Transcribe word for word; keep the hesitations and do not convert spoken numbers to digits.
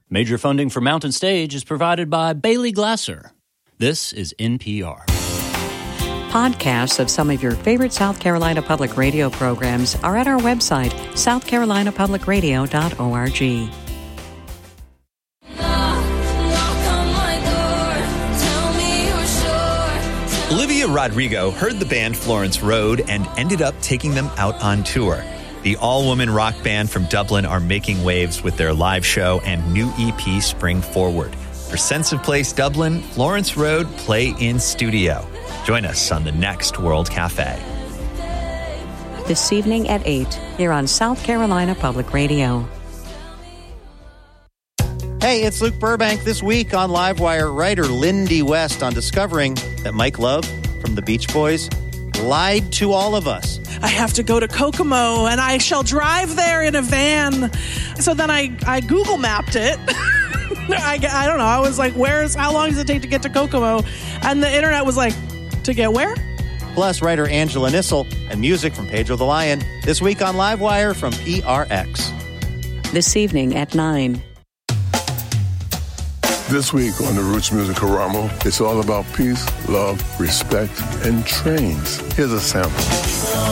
Major funding for Mountain Stage is provided by Bailey Glasser. This is N P R. Podcasts of some of your favorite South Carolina Public Radio programs are at our website, south carolina public radio dot org. Olivia Rodrigo heard the band Florence Road and ended up taking them out on tour. The all-woman rock band from Dublin are making waves with their live show and new E P Spring Forward. For Sense of Place Dublin, Florence Road play in studio. Join us on the next World Cafe. This evening at eight, here on South Carolina Public Radio. Hey, it's Luke Burbank. This week on Livewire, writer Lindy West on discovering that Mike Love from the Beach Boys lied to all of us. I have to go to Kokomo, and I shall drive there in a van. So then I, I Google mapped it. I, I don't know. I was like, where's, how long does it take to get to Kokomo? And the internet was like, to get where? Plus, writer Angela Nissel and music from Pedro the Lion. This week on Livewire from P R X. This evening at nine. This week on the Roots Music Karamo, it's all about peace, love, respect, and trains. Here's a sample.